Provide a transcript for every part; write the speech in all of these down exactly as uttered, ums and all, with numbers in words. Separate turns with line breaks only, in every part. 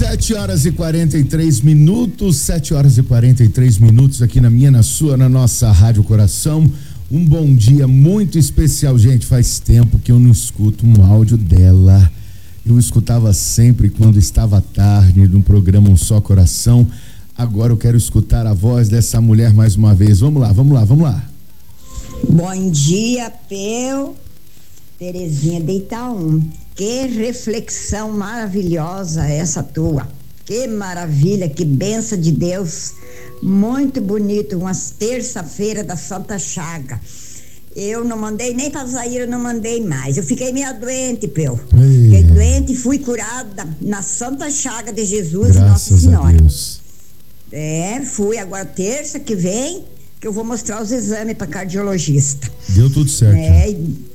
Sete horas e quarenta e três minutos, sete horas e quarenta e três minutos aqui na minha, na sua, na nossa Rádio Coração. Um bom dia muito especial, gente. Faz tempo que eu não escuto um áudio dela. Eu escutava sempre quando estava à tarde no programa Um Só Coração. Agora eu quero escutar a voz dessa mulher mais uma vez. Vamos lá, vamos lá, vamos lá.
Bom dia, Peu. Terezinha de Itaú. Que reflexão maravilhosa essa tua. Que maravilha, que benção de Deus. Muito bonito, umas terça-feira da Santa Chaga. Eu não mandei, nem pra Zaira eu não mandei mais. Eu fiquei meio doente, Peu. Fiquei doente e fui curada na Santa Chaga de Jesus e Nossa Senhora. A Deus. É, fui agora terça que vem, que eu vou mostrar os exames pra cardiologista.
Deu tudo certo.
É,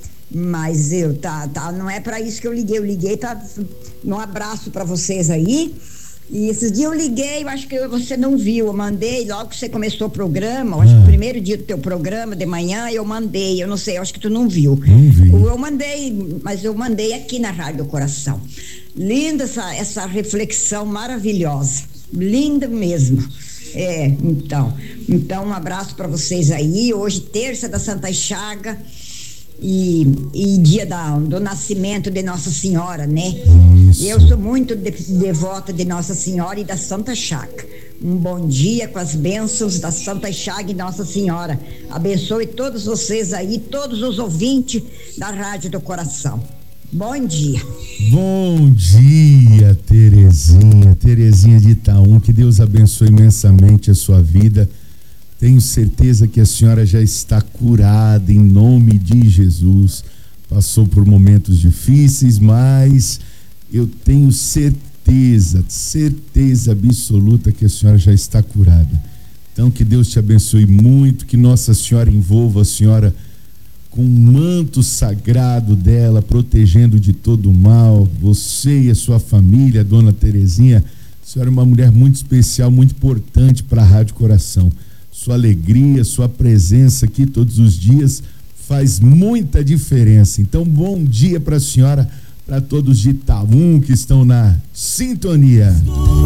mas eu, tá, tá, não é pra isso que eu liguei. Eu liguei pra um abraço pra vocês aí. E esses dias eu liguei, eu acho que você não viu, eu mandei logo que você começou o programa, eu acho ah. que o primeiro dia do teu programa, de manhã, eu mandei, eu não sei, eu acho que tu não viu.
Não vi.
Eu mandei, mas eu mandei aqui na Rádio Coração. Linda essa, essa reflexão maravilhosa, linda mesmo. É, então, então um abraço para vocês aí, hoje terça da Santa Chaga. E, e dia da, do nascimento de Nossa Senhora, né? Isso. Eu sou muito de, devota de Nossa Senhora e da Santa Chaga. Um bom dia com as bênçãos da Santa Chaga e Nossa Senhora. Abençoe todos vocês aí, todos os ouvintes da Rádio do Coração. Bom dia.
Bom dia, Terezinha, Terezinha de Itaú, que Deus abençoe imensamente a sua vida. Tenho certeza que a senhora já está curada em nome de Jesus. Passou por momentos difíceis, mas eu tenho certeza, certeza absoluta que a senhora já está curada. Então que Deus te abençoe muito, que Nossa Senhora envolva a senhora com o manto sagrado dela, protegendo de todo o mal, você e a sua família, dona Terezinha. A senhora é uma mulher muito especial, muito importante para a Rádio Coração. Sua alegria, sua presença aqui todos os dias faz muita diferença. Então, bom dia para a senhora, para todos de Itaú que estão na sintonia.